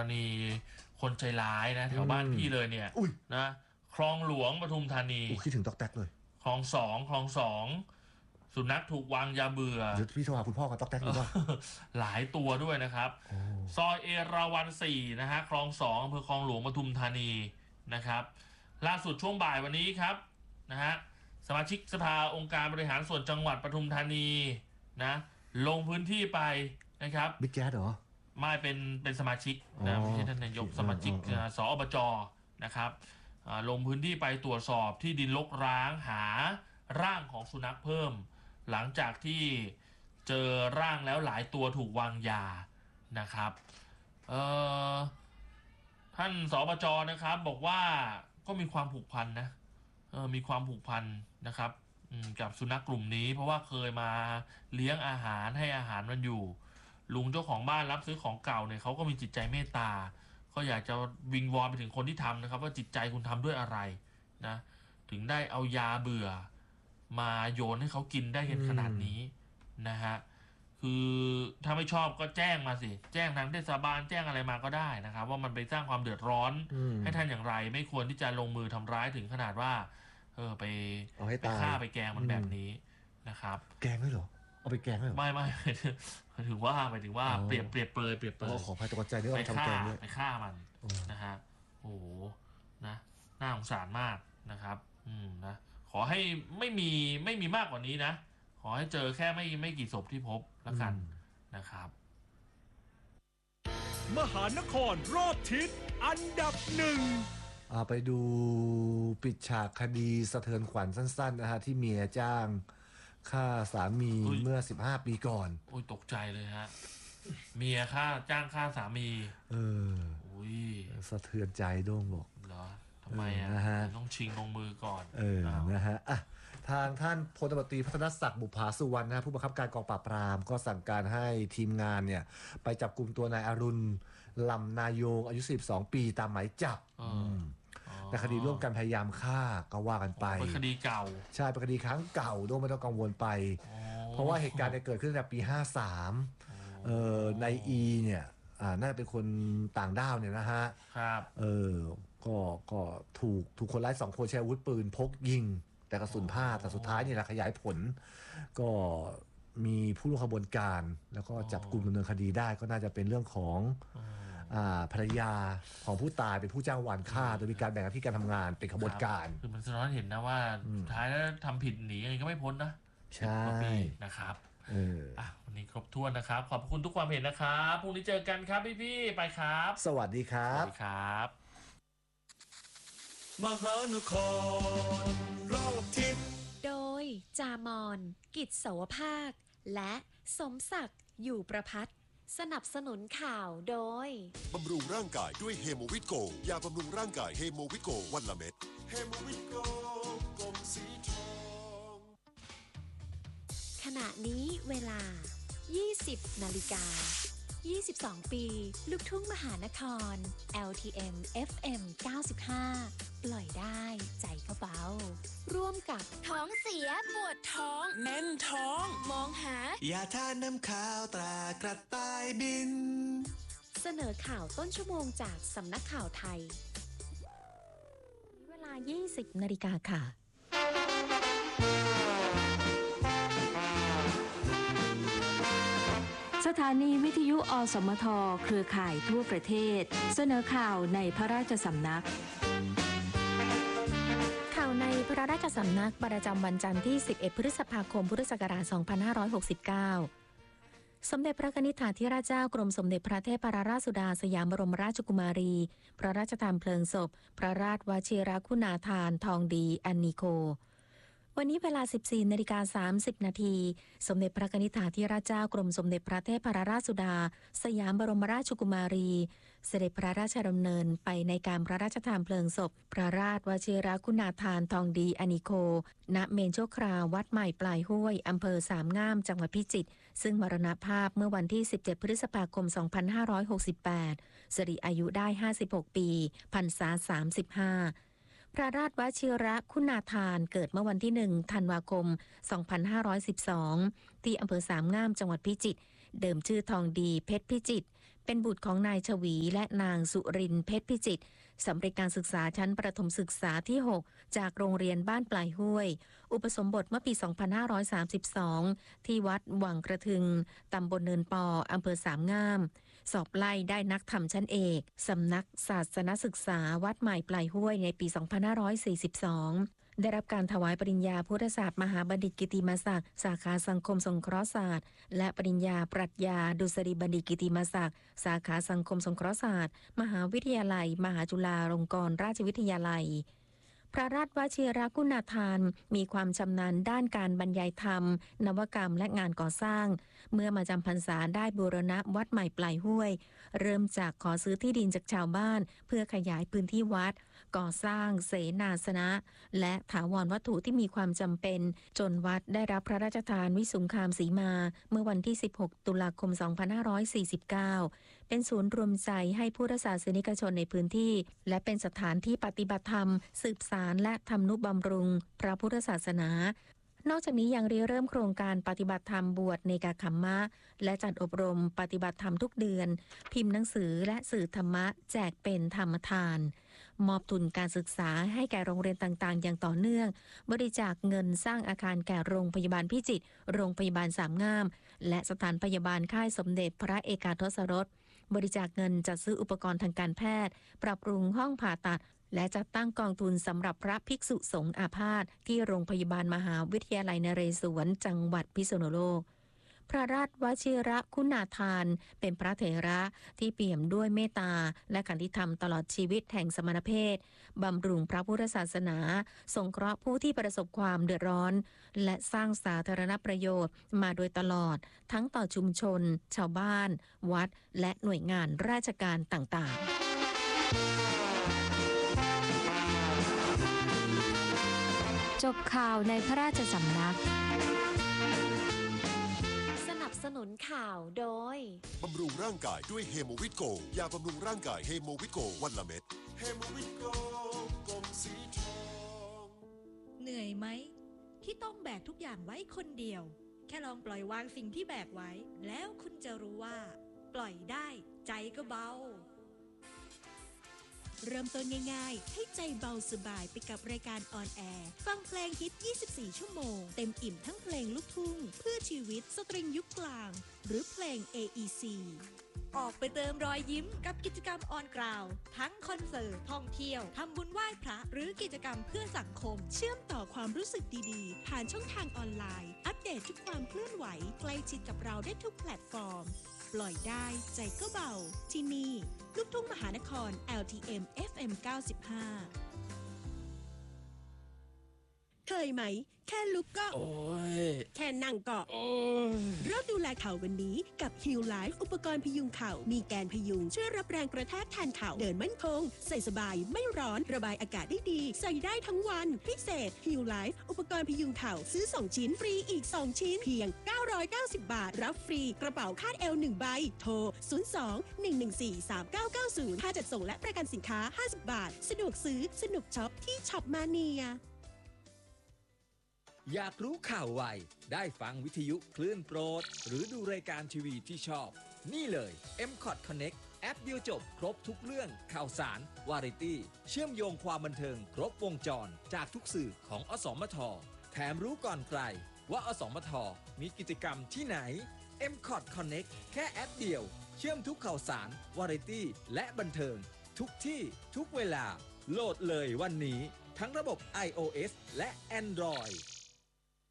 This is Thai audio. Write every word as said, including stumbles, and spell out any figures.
ณีคนใจร้ายนะแถวบ้านพี่เลยเนี่ยนะคลองหลวงปทุมธานีคิดถึงต๊อกแต๊กเลยคลองสองคลองสองสุนัขถูกวางยาเบื่อเดี๋ยวพี่โทรหาคุณพ่อกับต๊อกแต๊กดีกว่าหลายตัวด้วยนะครับซอยเอราวัณสี่นะฮะคลองสองอำเภอคลองหลวงปทุมธานีนะครับล่าสุดช่วงบ่ายวันนี้ครับนะฮะสมาชิกสภาองค์การบริหารส่วนจังหวัดปทุมธานีนะลงพื้นที่ไปนะครับบิ๊กแจ๊ดเหรอไม่เป็นเป็นสมาชิกนะไม่ใช่ท่านนายกสมาชิกสอบจนะครับลงพื้นที่ไปตรวจสอบที่ดินรกร้างหาร่างของสุนัขเพิ่มหลังจากที่เจอร่างแล้วหลายตัวถูกวางยานะครับท่านสอบจนะครับบอกว่าก็มีความผูกพันนะมีความผูกพันนะครับกับสุนัขกลุ่มนี้เพราะว่าเคยมาเลี้ยงอาหารให้อาหารมันอยู่ลุงเจ้าของบ้านรับซื้อของเก่าเนี่ยเขาก็มีจิตใจเมตตาก็อยากจะวิงวอนไปถึงคนที่ทำนะครับว่าจิตใจคุณทำด้วยอะไรนะถึงได้เอายาเบื่อมาโยนให้เขากินได้เห็นขนาดนี้นะฮะคือถ้าไม่ชอบก็แจ้งมาสิแจ้งทางเทศบาลแจ้งอะไรมาก็ได้นะครับว่ามันไปสร้างความเดือดร้อนให้ท่านอย่างไรไม่ควรที่จะลงมือทำร้ายถึงขนาดว่าเออไปไปฆ่าไปแกงมันแบบนี้นะครับแกงด้วยเหรอเอาไปแกงด้วยเหรอไม่ไม่หมายถึงว่าหมายถึงว่าเปรียบเปรียบเปรยเปรียบเปรยขอพายตกใจด้วยไปฆ่าไปฆ่ามันนะฮะโอ้โหนะน่าสงสารมากนะครับอืมนะขอให้ไม่มีไม่มีมากกว่านี้นะขอให้เจอแค่ไม่ไม่กี่ศพที่พบแล้วกันนะครับมหานครรอบทิศอันดับหนึ่งไปดูปิดฉากคดีสะเทือนขวัญสั้นๆนะฮะที่เมียจ้างฆ่าสามีเมื่อสิบห้าปีก่อนโอ้ยตกใจเลยฮะเมียฆ่าจ้างฆ่าสามีเอออุ้ยสะเทือนใจโด้งบอกเหรอทำไมอ่ะต้องชิงลงมือก่อนเออนะฮะอ่ะทางท่านพลตำรวจตรีพัฒนศักดิ์บุภาสุวรรณนะผู้บังคับการกองปราบปรามก็สั่งการให้ทีมงานเนี่ยไปจับกลุ่มตัวนายอรุณลำนายโยงอายุสิบสองปีตามหมายจับในคดีร่วมกันพยายามฆ่าก็ว่ากันไปเป็นคดีเก่าใช่เป็นคดีครั้งเก่าโดยไม่ต้องกังวลไปเพราะว่าเหตุการณ์เกิดขึ้นในปีห้าสามเอ่อนายอีเนี่ยอ่าน่าจะเป็นคนต่างด้าวเนี่ยนะฮะครับเออก็ก็ถูกถูกคนร้ายสองคนใช้อาวุธปืนพกยิงแต่กระสุนพลาดแต่สุดท้ายเนี่ยขยายผลก็มีผู้ร่วมขบวนการแล้วก็จับกลุ่มดำเนินคดีได้ก็น่าจะเป็นเรื่องของภรรยาของผู้ตายเป็นผู้จ้างวานฆ่าโดยมีการแบ่งหน้าที่การทำงานเป็นขบวนการคือมันสะท้อนเห็นนะว่าสุดท้ายแล้วทำผิดหนียังไงก็ไม่พ้นนะใช่นะครับเอออ่ะวันนี้ครบถ้วนนะครับขอบคุณทุกความเห็นนะครับพรุ่งนี้เจอกันครับพี่ๆไปครับสวัสดีครับสวัสดีครับมหานครรอบทิศโดยจามอนกิจเสาวภาคและสมศักดิ์อยู่ประพัฒน์สนับสนุนข่าวโดยบำรุงร่างกายด้วยเฮโมวิตโกยาบำรุงร่างกายเฮโมวิตโกวันละเม็ดเฮโมวิตโกกลมสีทองขณะนี้เวลา ยี่สิบนาฬิกายี่สิบสอง ปีลูกทุ่งมหานคร แอล ที เอ็ม เอฟ เอ็ม เก้าสิบห้า ปล่อยได้ใจก็เบาร่วมกับท้องเสียปวดท้องแน่นท้องมองหายาทาน้ำขาวตรากระต่ายบินเสนอข่าวต้นชั่วโมงจากสำนักข่าวไทยเวลา ยี่สิบนาฬิกาค่ะสถานีวิทยุอสมทเครือข่ายทั่วประเทศเสนอข่าวในพระราชสำนักข่าวในพระราชสำนักประจำวันจันทร์ที่สิบเอ็ดพฤษภาคมพุทธศักราชสองพันห้าร้อยหกสิบเก้าสมเด็จพระนิธิถาธิราชเจ้ากรมสมเด็จพระเทพรัตนราชสุดาสยามบรมราชกุมารีพระราชทานเพลิงศพพระราชวชิรคุณาภรณ์ทองดีอันนิโกวันนี้เวลา สิบสี่นาฬิกาสามสิบ นาทีสมเด็จพระนิธิถาธิราชเจ้ากรมสมเด็จพระเทพรัตนราชสุดาสยามบรมราชกุมารีเสด็จพระราชดำเนินไปในการพระราชทานเพลิงศพพระราชวชิรคุณาภรณ์ทองดีอนิโคณเมนชั่วคราววัดใหม่ปลายห้วยอำเภอสามงามจังหวัดพิจิตรซึ่งมรณภาพเมื่อวันที่สิบเจ็ดพฤษภาคมสองพันห้าร้อยหกสิบแปดสิริอายุได้ห้าสิบหกปีพรรษาสามสิบห้าพระราชวชิรคุณาภรณ์เกิดเมื่อวันที่หนึ่งธันวาคมสองพันห้าร้อยสิบสองที่อำเภอสามงามจังหวัดพิจิตรเดิมชื่อทองดีเพชรพิจิตรเป็นบุตรของนายชวีและนางสุรินทร์เพชรพิจิตรสำเร็จการศึกษาชั้นประถมศึกษาที่ หก จากโรงเรียนบ้านปลายห้วย อุปสมบทเมื่อปี สองพันห้าร้อยสามสิบสอง ที่วัดวังกระทึง ตำบลเนินปอ อำเภอสามงาม สอบไล่ได้นักธรรมชั้นเอก สำนักศาสนศึกษาวัดใหม่ปลายห้วยในปี สองพันห้าร้อยสี่สิบสอง ได้รับการถวายปริญญาพุทธศาสตร์มหาบัณฑิตกิติมศักดิ์สาขาสังคมสงเคราะห์ศาสตร์และปริญญาปรัชญาดุษฎีบัณฑิตกิติมศักดิ์สาขาสังคมสงเคราะห์ศาสตร์มหาวิทยาลัยมหาจุฬาลงกรณราชวิทยาลัยพระราชวชิรคุณาทานมีความชำนาญด้านการบรรยายธรรมนวกรรมและงานก่อสร้างเมื่อมาจำพรรษาได้บูรณะวัดใหม่ปลายห้วยเริ่มจากขอซื้อที่ดินจากชาวบ้านเพื่อขยายพื้นที่วัดก่อสร้างเสนาสนะและถาวรวัตถุที่มีความจำเป็นจนวัดได้รับพระราชทานวิสุงคามสีมาเมื่อวันที่สิบหกตุลาคมสองพันห้าร้อยสี่สิบเก้าเป็นศูนย์รวมใจให้พุทธศาสนิกชนในพื้นที่และเป็นสถานที่ปฏิบัติธรรมสืบสานและทำนุบำรุงพระพุทธศาสนานอกจากนี้ยังริเริ่มโครงการปฏิบัติธรรมบวชเนกขัมมะและจัดอบรมปฏิบัติธรรมทุกเดือนพิมพ์หนังสือและสื่อธรรมะแจกเป็นธรรมทานมอบทุนการศึกษาให้แก่โรงเรียนต่างๆอย่างต่อเนื่องบริจาคเงินสร้างอาคารแก่โรงพยาบาลพิจิตรโรงพยาบาลสามงามและสถานพยาบาลค่ายสมเด็จพระเอกาทศรสบริจาคเงินจัดซื้ออุปกรณ์ทางการแพทย์ปรับปรุงห้องผ่าตัดและจัดตั้งกองทุนสำหรับพระภิกษุสงฆ์อาพาธที่โรงพยาบาลมหาวิทยาลัยนเรศวรจังหวัดพิษณุโลกพระราชวชิรคุณาทานเป็นพระเถระที่เปี่ยมด้วยเมตตาและขันติธรรมตลอดชีวิตแห่งสมณเพศบำรุงพระพุทธศาสนาสงเคราะห์ผู้ที่ประสบความเดือดร้อนและสร้างสาธารณประโยชน์มาโดยตลอดทั้งต่อชุมชนชาวบ้านวัดและหน่วยงานราชการต่างๆจบข่าวในพระราชสำนักสนับสนุนข่าวโดยบำรุงร่างกายด้วยเฮโมวิตโกยาบำรุงร่างกายเฮโมวิตโกวันละเม็ดเฮโมวิตโกกลมสีทองเหนื่อยไหมที่ต้องแบกทุกอย่างไว้คนเดียวแค่ลองปล่อยวางสิ่งที่แบกไว้แล้วคุณจะรู้ว่าปล่อยได้ใจก็เบาเริ่มต้นง่ายๆให้ใจเบาสบายไปกับรายการออนแอร์ฟังเพลงฮิตยี่สิบสี่ชั่วโมงเต็มอิ่มทั้งเพลงลูกทุ่งเพื่อชีวิตสตริงยุคกลางหรือเพลง เอ อี ซี ออกไปเติมรอยยิ้มกับกิจกรรมออนกราวทั้งคอนเสิร์ตท่องเที่ยวทำบุญไหว้พระหรือกิจกรรมเพื่อสังคมเชื่อมต่อความรู้สึกดีๆผ่านช่องทางออนไลน์อัปเดตทุกความเคลื่อนไหวใกล้ชิดกับเราได้ทุกแพลตฟอร์มปล่อยได้ใจก็เบาที่นี่ลูกทุ่งมหานคร แอล ที เอ็ม เอฟ เอ็ม เก้าสิบห้า เคยไหมแค่ลุกก็โอ้ยแค่นั่งก็โอ้ยเริ่มดูแลเข่าวันนี้กับ Heal Life อุปกรณ์พยุงเข่ามีแกนพยุงช่วยรับแรงกระแทกแทนเข่าเดินมั่นคงใส่สบายไม่ร้อนระบายอากาศได้ดีใส่ได้ทั้งวันพิเศษ Heal Life อุปกรณ์พยุงเข่าซื้อสองชิ้นฟรีอีกสองชิ้นเพียงเก้าร้อยเก้าสิบบาทรับฟรีกระเป๋าคาดเอวหนึ่งใบโทรศูนย์ สอง หนึ่ง หนึ่ง สี่ สาม เก้า เก้า ศูนย์ค่าจัดส่งและประกันสินค้าห้าสิบบาทสะดวกซื้อสนุกช็อปที่ช็อปมาเนียอยากรู้ข่าวไวได้ฟังวิทยุคลื่นโปรดหรือดูรายการทีวีที่ชอบนี่เลย เอ็ม คอท Connect แอปเดียวจบครบทุกเรื่องข่าวสารวาไรตี้เชื่อมโยงความบันเทิงครบวงจรจากทุกสื่อของอสมทแถมรู้ก่อนใครว่าอสมทมีกิจกรรมที่ไหน เอ็ม คอท Connect แค่แอปเดียวเชื่อมทุกข่าวสารวาไรตี้และบันเทิงทุกที่ทุกเวลาโหลดเลยวันนี้ทั้งระบบ ไอ โอ เอส และ Android